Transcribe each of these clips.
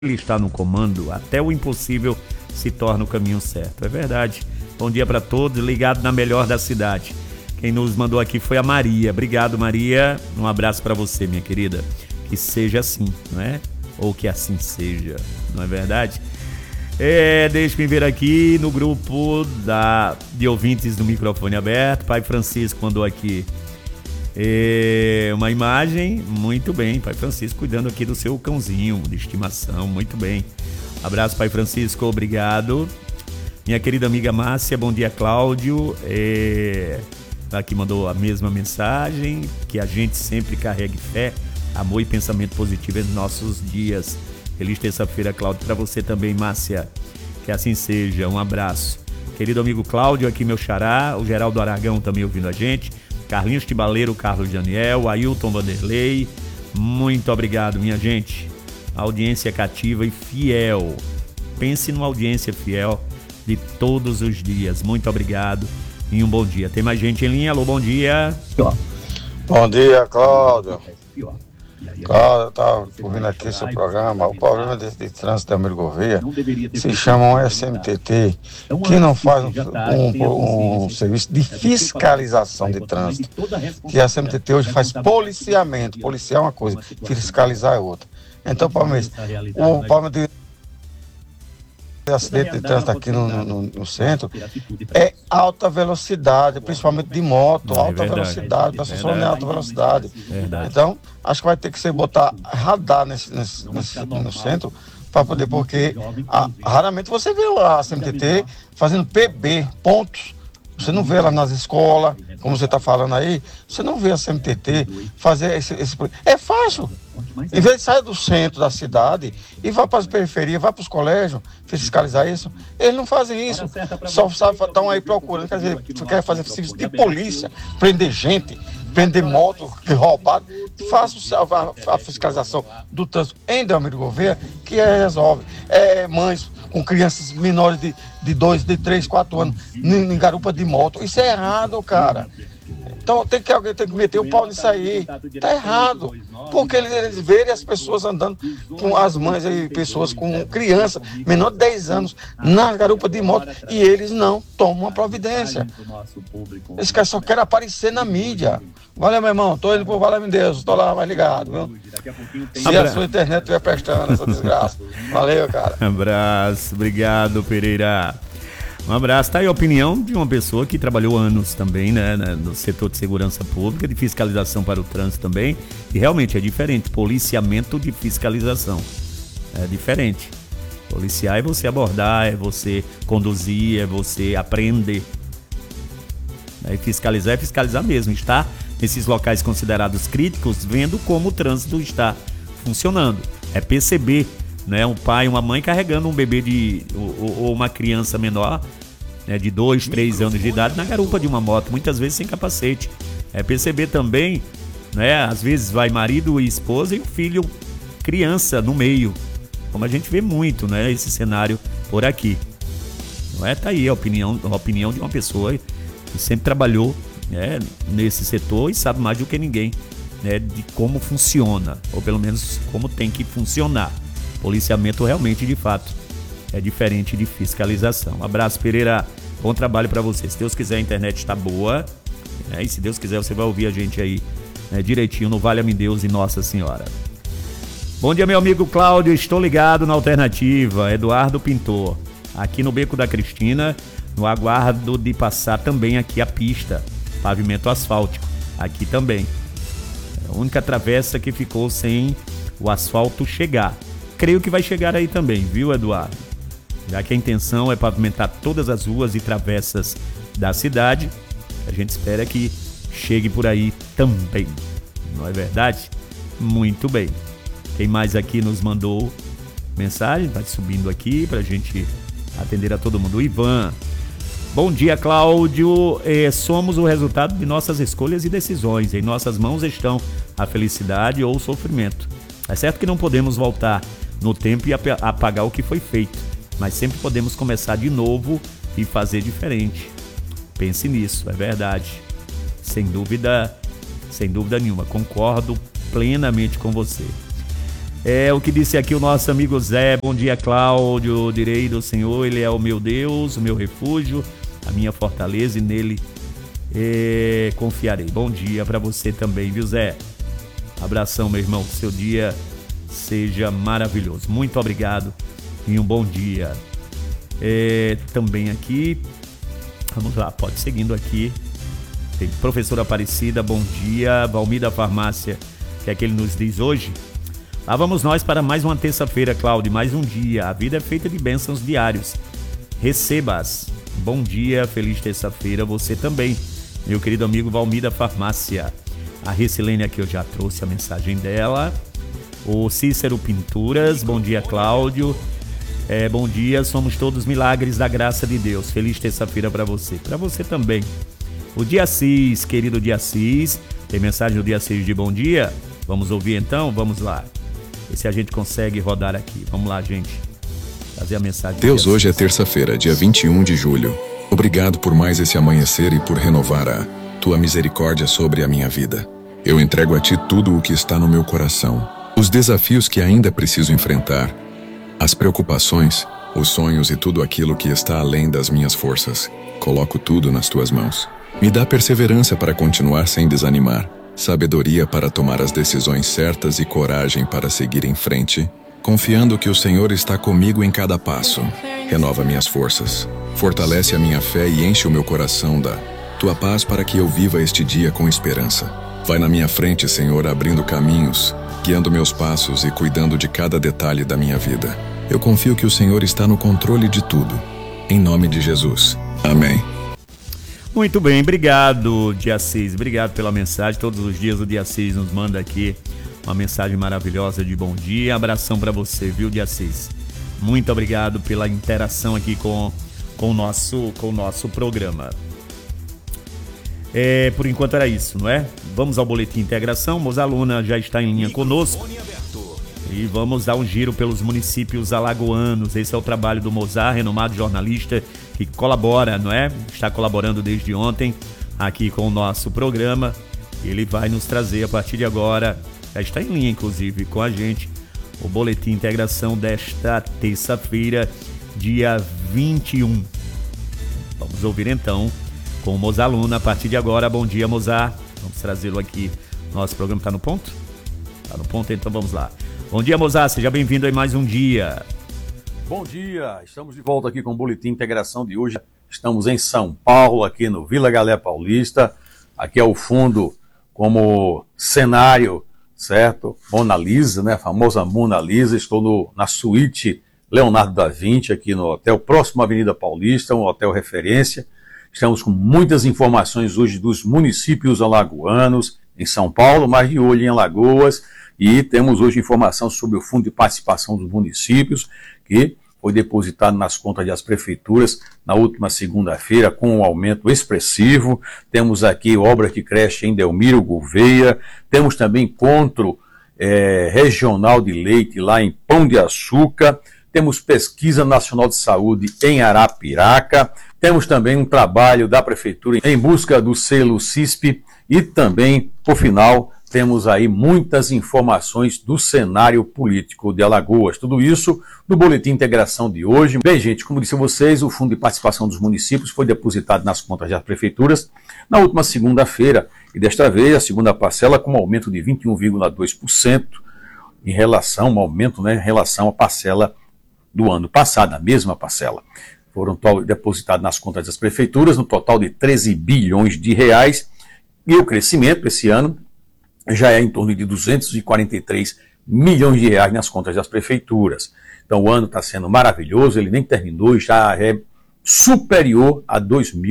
ele está no comando, até o impossível se torna o caminho certo. É verdade. Bom dia para todos, ligado na melhor da cidade. Quem nos mandou aqui foi a Maria. Obrigado, Maria. Um abraço para você, minha querida. Que seja assim, não é? Ou que assim seja, não é verdade? Deixa-me ver aqui no grupo de ouvintes do microfone aberto. Pai Francisco mandou aqui uma imagem. Muito bem, Pai Francisco cuidando aqui do seu cãozinho de estimação. Muito bem. Abraço, Pai Francisco, obrigado. Minha querida amiga Márcia, bom dia, Cláudio. Aqui mandou a mesma mensagem, que a gente sempre carregue fé, amor e pensamento positivo em nossos dias. Feliz terça-feira, Cláudio, para você também, Márcia. Que assim seja, um abraço. Querido amigo Cláudio, aqui meu xará, o Geraldo Aragão também ouvindo a gente, Carlinhos Tibaleiro, Carlos Daniel, Ailton Vanderlei, muito obrigado, minha gente. Audiência cativa e fiel. Pense numa audiência fiel de todos os dias. Muito obrigado e um bom dia. Tem mais gente em linha? Alô, bom dia. Bom dia, Cláudio. Cláudio, eu estava ouvindo aqui seu programa. O problema de trânsito da Amílcar Gouveia se chama um SMTT, que não faz um serviço de fiscalização de trânsito. Que a SMTT hoje faz policiamento. Policiar é uma coisa, fiscalizar é outra. Então, o problema de acidente de trânsito aqui no centro é alta velocidade, principalmente de moto, alta velocidade, para estacionar em alta velocidade. Então, acho que vai ter que ser botar radar no centro para poder, porque raramente você vê a CMTT fazendo PB, pontos. Você não vê lá nas escolas, como você está falando aí, você não vê a CMTT fazer esse. É fácil. Em vez de sair do centro da cidade e vá para as periferias, vá para os colégios, fiscalizar isso, eles não fazem isso. Só estão aí procurando, quer dizer, quer fazer serviço de polícia, prender gente, prender moto roubado. Faça a fiscalização do trânsito em Delmiro Gouveia, que resolve. Mães com crianças menores de 2, de 3, 4 anos em garupa de moto. Isso é errado, cara. Então alguém tem que meter o pau nisso aí. Tá errado. Porque eles verem as pessoas andando com as mães e pessoas com criança, menor de 10 anos, na garupa de moto, e eles não tomam a providência. Esse cara só quer aparecer na mídia. Valeu, meu irmão. Tô indo por Valeu, meu Deus. Tô lá mais ligado, viu? Se a sua internet estiver prestando essa desgraça. Valeu, cara. Abraço. Obrigado, Pereira. Um abraço. Tá aí a opinião de uma pessoa que trabalhou anos também, né, no setor de segurança pública, de fiscalização para o trânsito também. E realmente é diferente. Policiamento de fiscalização. É diferente. Policiar é você abordar, é você conduzir, é você aprender. E fiscalizar é fiscalizar mesmo. Está nesses locais considerados críticos, vendo como o trânsito está funcionando. É perceber, né, um pai, uma mãe carregando um bebê ou uma criança menor, né, de 2, 3 anos de idade na garupa de uma moto, muitas vezes sem capacete. É perceber também, né, às vezes vai marido e esposa e o filho, criança no meio, como a gente vê muito, né, esse cenário por aqui. Não é? Tá aí a opinião de uma pessoa que sempre trabalhou, né, nesse setor e sabe mais do que ninguém, né, de como funciona, ou pelo menos como tem que funcionar. Policiamento realmente, de fato, é diferente de fiscalização. Um abraço, Pereira. Bom trabalho para você. Se Deus quiser, a internet está boa, né, e se Deus quiser, você vai ouvir a gente aí, né, direitinho no Valha-me Deus e Nossa Senhora. Bom dia, meu amigo Cláudio. Estou ligado na Alternativa. Eduardo Pintor. Aqui no Beco da Cristina, no aguardo de passar também aqui a pista, pavimento asfáltico, aqui também. É a única travessa que ficou sem o asfalto chegar. Creio que vai chegar aí também, viu, Eduardo? Já que a intenção é pavimentar todas as ruas e travessas da cidade, a gente espera que chegue por aí também. Não é verdade? Muito bem. Quem mais aqui nos mandou mensagem? Vai subindo aqui pra gente atender a todo mundo. O Ivan. Bom dia, Cláudio. Somos o resultado de nossas escolhas e decisões. Em nossas mãos estão a felicidade ou o sofrimento. É certo que não podemos voltar no tempo e apagar o que foi feito, mas sempre podemos começar de novo e fazer diferente. Pense nisso, é verdade. Sem dúvida nenhuma. Concordo plenamente com você. É o que disse aqui o nosso amigo Zé. Bom dia, Cláudio. Direi do Senhor, Ele é o meu Deus, o meu refúgio, a minha fortaleza, e nele confiarei. Bom dia para você também, viu, Zé? Abração, meu irmão. Que seu dia seja maravilhoso. Muito obrigado e um bom dia. Também aqui, vamos lá, pode seguindo aqui. Tem professora Aparecida, bom dia. Valmir da Farmácia, que é que ele nos diz hoje? Lá vamos nós para mais uma terça-feira, Cláudio, mais um dia. A vida é feita de bênçãos diários. Receba-as. Bom dia, feliz terça-feira, você também, meu querido amigo Valmir da Farmácia. A Recilene aqui eu já trouxe a mensagem dela. O Cícero Pinturas, bom dia, Cláudio. Bom dia, somos todos milagres da graça de Deus. Feliz terça-feira para você também. O Diassis, querido Diassis, tem mensagem do Diassis de bom dia? Vamos ouvir então? Vamos lá. Ver se a gente consegue rodar aqui. Vamos lá, gente. Fazer a mensagem. Deus, hoje é terça-feira, dia 21 de julho. Obrigado por mais esse amanhecer e por renovar a Tua misericórdia sobre a minha vida. Eu entrego a Ti tudo o que está no meu coração. Os desafios que ainda preciso enfrentar. As preocupações, os sonhos e tudo aquilo que está além das minhas forças. Coloco tudo nas Tuas mãos. Me dá perseverança para continuar sem desanimar. Sabedoria para tomar as decisões certas e coragem para seguir em frente, confiando que o Senhor está comigo em cada passo. Renova minhas forças, fortalece a minha fé e enche o meu coração da Tua paz para que eu viva este dia com esperança. Vai na minha frente, Senhor, abrindo caminhos, guiando meus passos e cuidando de cada detalhe da minha vida. Eu confio que o Senhor está no controle de tudo. Em nome de Jesus. Amém. Muito bem, obrigado, Diassis. Obrigado pela mensagem. Todos os dias o Diassis nos manda aqui uma mensagem maravilhosa de bom dia. Abração para você, viu, Diassis? Muito obrigado pela interação aqui com o nosso programa. Por enquanto era isso, não é? Vamos ao Boletim Integração. Mozaluna já está em linha conosco. E vamos dar um giro pelos municípios alagoanos. Esse é o trabalho do Mozart, renomado jornalista que colabora, não é? Está colaborando desde ontem aqui com o nosso programa. Ele vai nos trazer a partir de agora, já está em linha inclusive com a gente, o Boletim Integração desta terça-feira, dia 21. Vamos ouvir então com o Mozaluna a partir de agora. Bom dia, Mozart. Vamos trazê-lo aqui. Nosso programa está no ponto? Está no ponto, então vamos lá. Bom dia, Mozart, seja bem-vindo aí mais um dia. Bom dia, estamos de volta aqui com o Boletim Integração de hoje. Estamos em São Paulo, aqui no Vila Galé Paulista. Aqui ao fundo, como cenário, certo? Mona Lisa, né? A famosa Mona Lisa. Estou na suíte Leonardo da Vinci, aqui no hotel, próximo à Avenida Paulista, um hotel referência. Estamos com muitas informações hoje dos municípios alagoanos, em São Paulo, mas de olho em Alagoas. E temos hoje informação sobre o Fundo de Participação dos Municípios, que foi depositado nas contas das prefeituras na última segunda-feira, com um aumento expressivo. Temos aqui obras de creche em Delmiro Gouveia, temos também encontro regional de leite lá em Pão de Açúcar, temos pesquisa nacional de saúde em Arapiraca, temos também um trabalho da prefeitura em busca do selo CISP e também, por final, temos aí muitas informações do cenário político de Alagoas. Tudo isso no Boletim Integração de hoje. Bem, gente, como disse a vocês, o Fundo de Participação dos Municípios foi depositado nas contas das prefeituras na última segunda-feira. E desta vez, a segunda parcela com um aumento de 21,2% em relação à parcela do ano passado, a mesma parcela. Foram depositados nas contas das prefeituras no total de 13 bilhões de reais. E o crescimento esse ano já é em torno de 243 milhões de reais nas contas das prefeituras. Então o ano está sendo maravilhoso, ele nem terminou e já é superior a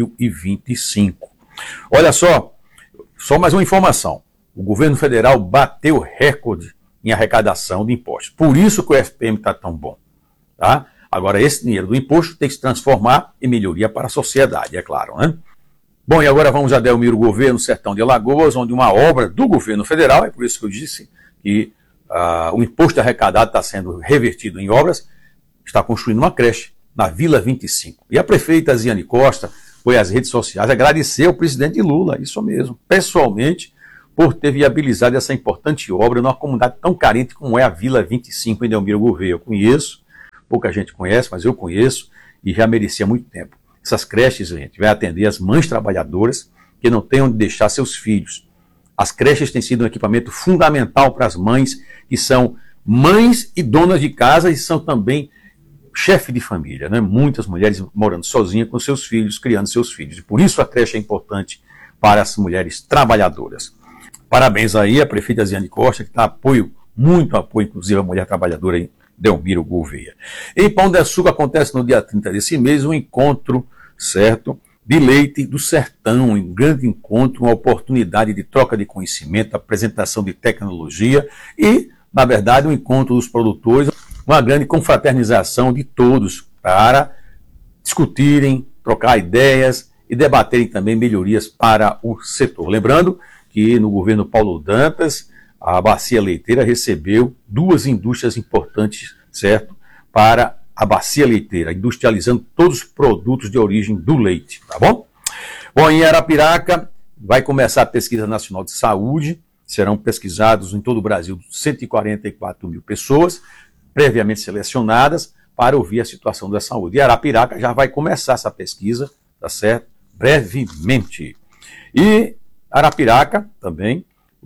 2025. Olha só mais uma informação. O governo federal bateu recorde em arrecadação de impostos. Por isso que o FPM está tão bom. Tá? Agora, esse dinheiro do imposto tem que se transformar em melhoria para a sociedade, é claro, né? Bom, e agora vamos a Delmiro Gouveia, no sertão de Alagoas, onde uma obra do governo federal, é por isso que eu disse que o imposto arrecadado está sendo revertido em obras, está construindo uma creche na Vila 25. E a prefeita Ziane Costa foi às redes sociais agradecer ao presidente Lula, isso mesmo, pessoalmente, por ter viabilizado essa importante obra numa comunidade tão carente como é a Vila 25 em Delmiro Gouveia. Eu conheço, pouca gente conhece, mas eu conheço e já merecia muito tempo. Essas creches, gente, vai atender as mães trabalhadoras que não têm onde deixar seus filhos. As creches têm sido um equipamento fundamental para as mães que são mães e donas de casa e são também chefe de família, né? Muitas mulheres morando sozinhas com seus filhos, criando seus filhos. E por isso a creche é importante para as mulheres trabalhadoras. Parabéns aí à prefeita Ziane Costa, que dá muito apoio, inclusive à mulher trabalhadora em Delmiro Gouveia. Em Pão de Açúcar acontece no dia 30 desse mês um encontro, certo, de leite do sertão, um grande encontro, uma oportunidade de troca de conhecimento, apresentação de tecnologia e, na verdade, um encontro dos produtores, uma grande confraternização de todos para discutirem, trocar ideias e debaterem também melhorias para o setor. Lembrando que no governo Paulo Dantas, a Bacia Leiteira recebeu 2 indústrias importantes, certo, para a Bacia Leiteira, industrializando todos os produtos de origem do leite, tá bom? Bom, em Arapiraca vai começar a Pesquisa Nacional de Saúde, serão pesquisados em todo o Brasil 144 mil pessoas, previamente selecionadas, para ouvir a situação da saúde. E Arapiraca já vai começar essa pesquisa, tá certo? Brevemente. E Arapiraca também,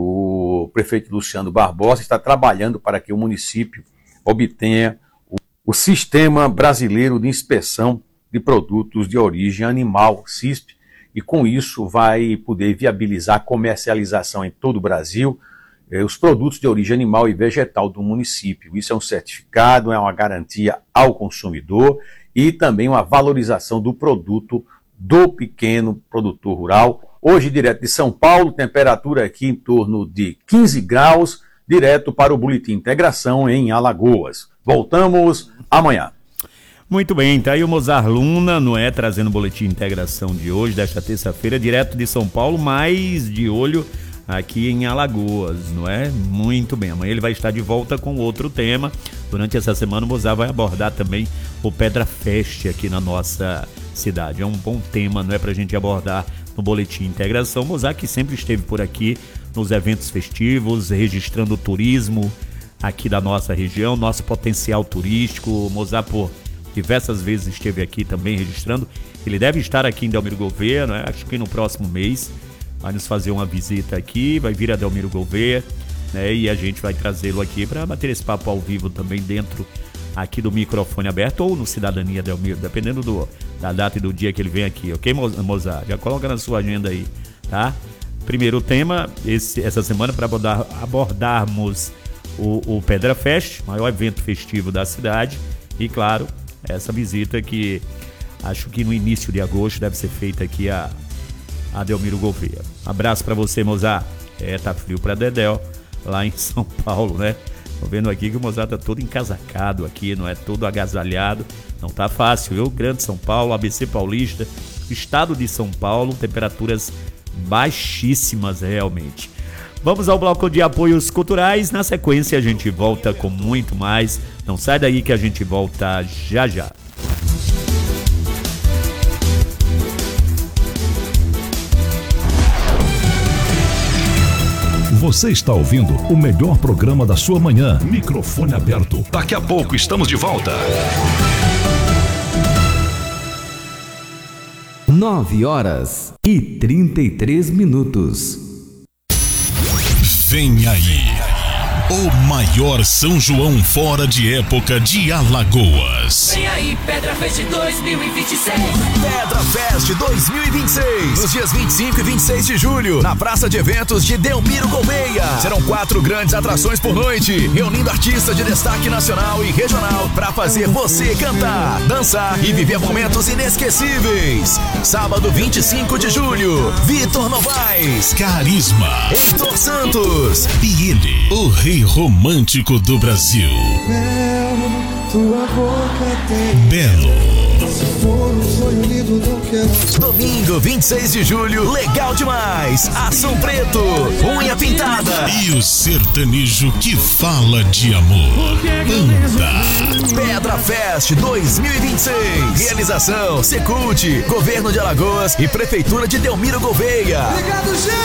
o prefeito Luciano Barbosa está trabalhando para que o município obtenha o Sistema Brasileiro de Inspeção de Produtos de Origem Animal, SISP, e com isso vai poder viabilizar a comercialização em todo o Brasil os produtos de origem animal e vegetal do município. Isso é um certificado, é uma garantia ao consumidor e também uma valorização do produto do pequeno produtor rural. Hoje, direto de São Paulo, temperatura aqui em torno de 15 graus, direto para o Boletim Integração em Alagoas. Voltamos amanhã. Muito bem, tá aí o Mozart Luna, não é? Trazendo o Boletim Integração de hoje, desta terça-feira, direto de São Paulo, mas de olho aqui em Alagoas, não é? Muito bem, amanhã ele vai estar de volta com outro tema. Durante essa semana o Mozart vai abordar também o Pedra Fest aqui na nossa cidade. É um bom tema, não é, pra gente abordar no Boletim Integração. Mozart que sempre esteve por aqui nos eventos festivos, registrando o turismo aqui da nossa região, nosso potencial turístico. O Mozart por diversas vezes esteve aqui também registrando. Ele deve estar aqui em Delmiro Gouveia, não é? Acho que no próximo mês vai nos fazer uma visita aqui, vai vir a Delmiro Gouveia, né? E a gente vai trazê-lo aqui para bater esse papo ao vivo também dentro aqui do microfone aberto ou no Cidadania Delmiro, dependendo da data e do dia que ele vem aqui, ok, Mozart? Já coloca na sua agenda aí, tá? Primeiro tema, essa semana, para abordarmos o Pedra Fest, maior evento festivo da cidade, e claro, essa visita que acho que no início de agosto deve ser feita aqui a Delmiro Gouveia. Abraço para você, Mozart. Tá frio para Dedéu, lá em São Paulo, né? Tô vendo aqui que o Mozart tá todo encasacado aqui, não é? Todo agasalhado. Não tá fácil, viu? Grande São Paulo, ABC Paulista, estado de São Paulo, temperaturas baixíssimas realmente. Vamos ao bloco de apoios culturais. Na sequência a gente volta com muito mais. Não sai daí que a gente volta já já. Você está ouvindo o melhor programa da sua manhã. Microfone aberto. Daqui a pouco estamos de volta. 9h33. Vem aí. O maior São João fora de época de Alagoas. Vem aí, Pedra Fest 2026. Pedra Fest 2026. Nos dias 25 e 26 de julho, na Praça de Eventos de Delmiro Gouveia. Serão 4 grandes atrações por noite, reunindo artistas de destaque nacional e regional para fazer você cantar, dançar e viver momentos inesquecíveis. Sábado 25 de julho, Vitor Novaes, Carisma, Heitor Santos e ele, o rei romântico do Brasil. Tua boca tem Belo. Se for um sonho lindo, não quero. Domingo 26 de julho, legal demais. Ação Preto, Unha Pintada E o sertanejo que fala de amor. Anda. Pedra Fest 2026. Realização Secult, Governo de Alagoas e Prefeitura de Delmiro Gouveia. Obrigado, gente.